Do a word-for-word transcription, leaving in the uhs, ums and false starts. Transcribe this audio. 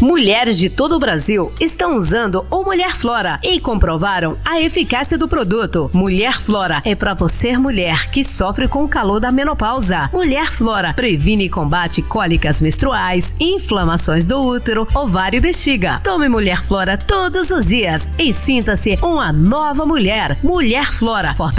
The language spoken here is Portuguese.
Mulheres de todo o Brasil estão usando o Mulher Flora e comprovaram a eficácia do produto. Mulher Flora é para você, mulher que sofre com o calor da menopausa. Mulher Flora previne e combate cólicas menstruais, inflamações do útero, ovário e bexiga. Tome Mulher Flora todos os dias e sinta-se uma nova mulher. Mulher Flora